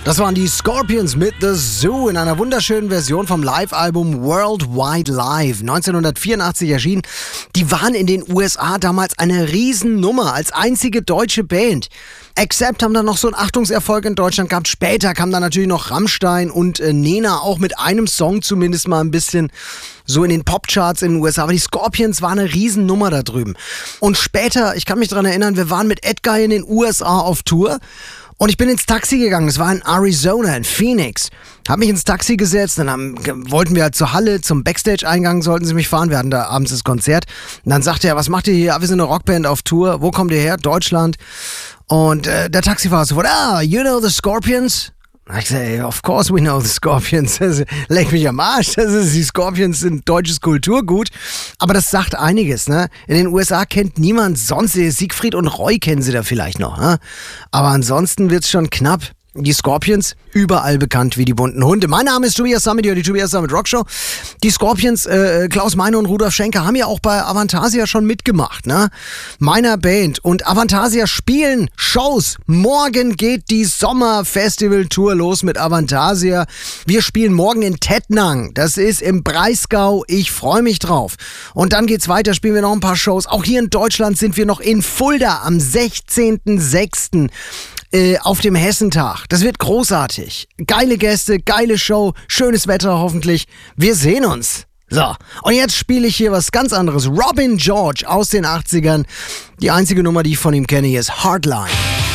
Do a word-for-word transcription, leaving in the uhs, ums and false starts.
Das waren die Scorpions mit The Zoo in einer wunderschönen Version vom Live-Album Worldwide Live, neunzehnhundertvierundachtzig erschienen. Die waren in den U S A damals eine Riesennummer, als einzige deutsche Band. Accept haben dann noch so einen Achtungserfolg in Deutschland gehabt. Später kam dann natürlich noch Rammstein und äh, Nena, auch mit einem Song zumindest mal ein bisschen so in den Popcharts in den U S A. Aber die Scorpions waren eine Riesennummer da drüben. Und später, ich kann mich daran erinnern, wir waren mit Edguy in den U S A auf Tour. Und ich bin ins Taxi gegangen, das war in Arizona, in Phoenix. Hab mich ins Taxi gesetzt, dann haben, wollten wir halt zur Halle, zum Backstage-Eingang sollten sie mich fahren. Wir hatten da abends das Konzert. Und dann sagte er, was macht ihr hier? Ah, wir sind eine Rockband auf Tour. Wo kommt ihr her? Deutschland. Und äh, der Taxifahrer sofort, ah, you know the Scorpions? Ich sage, of course we know the Scorpions. Leck mich am Arsch. Das ist, die Scorpions sind deutsches Kulturgut. Aber das sagt einiges, ne? In den U S A kennt niemand sonst. Siegfried und Roy kennen sie da vielleicht noch, ne? Aber ansonsten wird's schon knapp. Die Scorpions, überall bekannt wie die bunten Hunde. Mein Name ist Tobias Summit, die Tobias Summit Rockshow. Die Scorpions, äh, Klaus Meine und Rudolf Schenker haben ja auch bei Avantasia schon mitgemacht, ne? Meiner Band. Und Avantasia spielen Shows. Morgen geht die Sommerfestival-Tour los mit Avantasia. Wir spielen morgen in Tettnang. Das ist im Breisgau. Ich freue mich drauf. Und dann geht's weiter, spielen wir noch ein paar Shows. Auch hier in Deutschland sind wir noch in Fulda am sechzehnten sechsten Äh, auf dem Hessentag. Das wird großartig. Geile Gäste, geile Show, schönes Wetter hoffentlich. Wir sehen uns. So, und jetzt spiele ich hier was ganz anderes. Robin George aus den achtzigern. Die einzige Nummer, die ich von ihm kenne, hier ist Hardline.